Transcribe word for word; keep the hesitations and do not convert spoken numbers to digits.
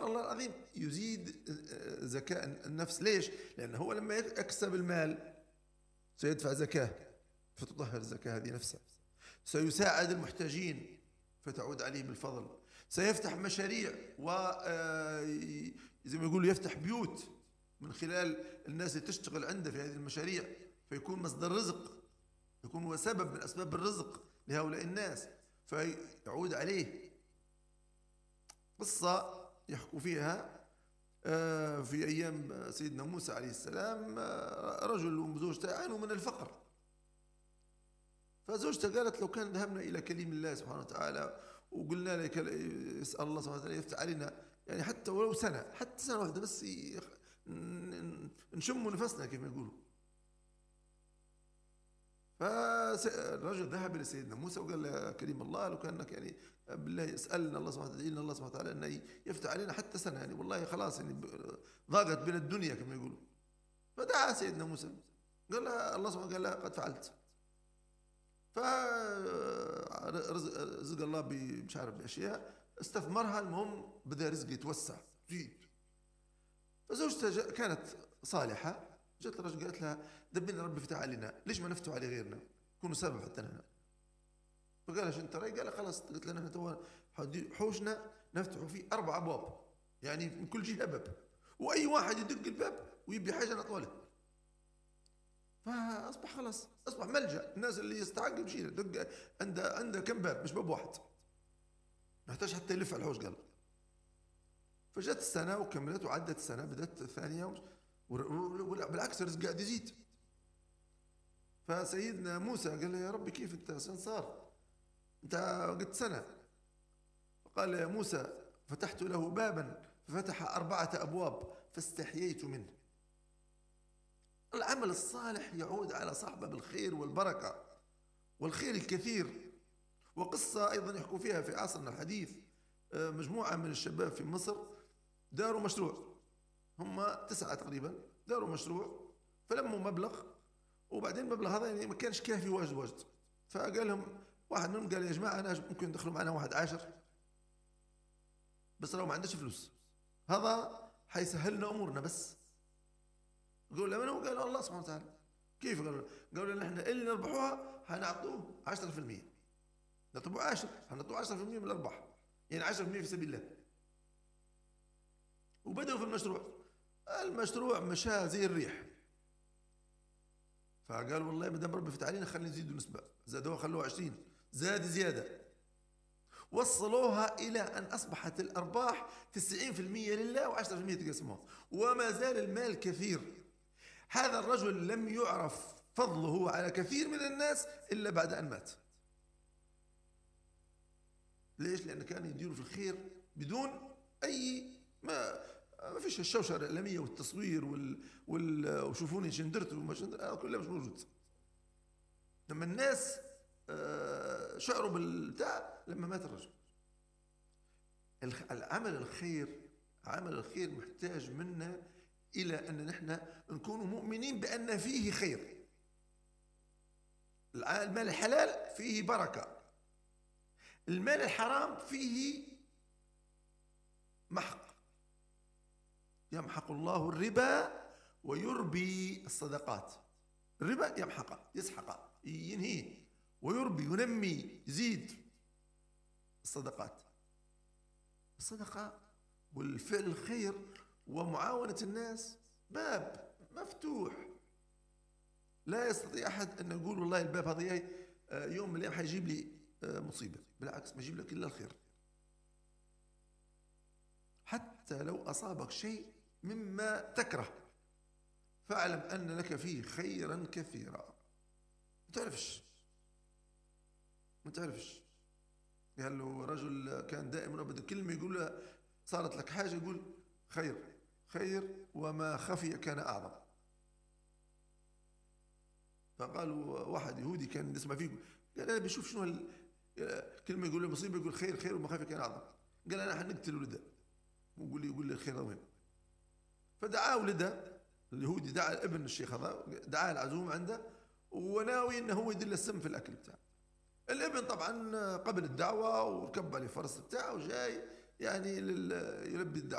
الله العظيم يزيد زكاة النفس. ليش؟ لأنه هو لما يكسب المال سيدفع زكاة فتطهر الزكاة هذه نفسها، سيساعد المحتاجين فتعود عليه بالفضل، سيفتح مشاريع و زي ما يقولوا يفتح بيوت من خلال الناس اللي تشتغل عنده في هذه المشاريع، فيكون مصدر رزق، يكون هو سبب من أسباب الرزق لهؤلاء الناس فيعود عليه. قصة يحكوا فيها في أيام سيدنا موسى عليه السلام، رجل وزوجته عانوا من الفقر، فزوجته قالت لو كان ذهبنا إلى كليم الله سبحانه وتعالى وقلنا لك يسأل الله سبحانه وتعالى يفتح علينا يعني حتى ولو سنة، حتى سنة واحدة بس نشم نفسنا كيف ما يقولوا. فالرجل ذهب إلى سيدنا موسى وقال له كريم الله لو كانك يعني بالله يسألنا الله سبحانه وتعالى الله سبحانه وتعالى أن يفتح علينا حتى سنة، يعني والله خلاص يعني ضاقت بين الدنيا كما يقولوا. فدعا سيدنا موسى قال له الله سبحانه قال له قد فعلت. فرزق الله مش عارف بأشياء استثمرها، المهم بدأ رزق يتوسع زيد. فزوجته كانت صالحة، جت الرجل قالت لها دبنا ربي فتح علينا ليش ما نفتح على غيرنا كونوا سبب حتى لنا. فقال شو انت راي؟ قال خلاص قلت لنا احنا تو حوشنا نفتحوا فيه اربع ابواب يعني من كل جهه باب، واي واحد يدق الباب ويبي حاجه نطوله. فاصبح خلاص اصبح ملجا، الناس اللي يستحق يمشي دق عنده عنده كم باب مش باب واحد، ما يحتاج حتى يلف على الحوش. قال فجت السنه وكملت وعدت السنه بدت الثانيه بالعكس الرزق قاعد يزيد. فسيدنا موسى قال له يا ربي كيف انت صار انت قد سنه؟ فقال يا موسى فتحت له بابا ففتح اربعه ابواب فاستحييت منه. العمل الصالح يعود على صاحبه بالخير والبركه والخير الكثير. وقصه ايضا يحكوا فيها في عصرنا الحديث، مجموعه من الشباب في مصر داروا مشروع، هم تسعه تقريبا داروا مشروع فلموا مبلغ، وبعدين المبلغ هذا يعني ما كانش كافي واجد واجد، فقال لهم واحد منهم قال يا جماعه انا ممكن تدخلوا معنا واحد عاشر بس لو ما عندش فلوس هذا حيسهل لنا امورنا. بس قالوا له من هو؟ قالوا الله سبحانه وتعالى. كيف؟ قالوا قالوا لنا احنا اللي نربحوها حنعطوه عشرة في المية، نطلبوا عشرة حنعطوه عشرة في المية من الارباح، يعني عشرة في المية في سبيل الله. وبدأوا في المشروع، المشروع مشى زي الريح. فقال والله ما دام ربي فتح علينا خلينا نزيدوا نسبة، زادوها خلوها عشرين، زاد زيادة، وصلوها إلى أن أصبحت الأرباح تسعين في المية لله وعشرة في المية تقسموها، وما زال المال كثير. هذا الرجل لم يعرف فضله على كثير من الناس إلا بعد أن مات. ليش؟ لأنه كان يديروا في الخير بدون أي ما ما فيش الشوشرة الإعلامية والتصوير وال وال وشوفوني شندرت وما شندرت هذا كله مش موجود. لما الناس شعروا بالبتاع لما مات الرجل. العمل الخير عمل الخير محتاج منا إلى أن نحن نكون مؤمنين بأن فيه خير. المال الحلال فيه بركة، المال الحرام فيه محق. يمحق الله الربا ويربي الصدقات. الربا يمحق يسحق ينهي، ويربي ينمي يزيد الصدقات. الصدقة والفعل الخير ومعاونة الناس باب مفتوح، لا يستطيع أحد أن يقول والله الباب هذا يوم من الأيام حيجيب لي مصيبة، بالعكس ما يجيب لك إلا الخير. حتى لو أصابك شيء مما تكره فاعلم أن لك فيه خيرا كثيرا. ما تعرفش ما تعرفش قال له رجل كان دائما أبدا كلمة يقول له صارت لك حاجة يقول خير خير وما خفي كان أعظم. فقالوا واحد يهودي كان يسمع فيه قال أنا بشوف شنو كلمة يقول له مصيبة يقول خير خير وما خفي كان أعظم. قال أنا حنقتل ولده ويقول لي يقول لي الخير وين. فدعاه ولده اليهودي، دعا ابن الشيخ هذا دعاه العزوم عنده وناوي انه هو يدل السم في الاكل بتاعه. الابن طبعا قبل الدعوه وركب عليه فرس بتاعه وجاي يعني يلبي الدعوه.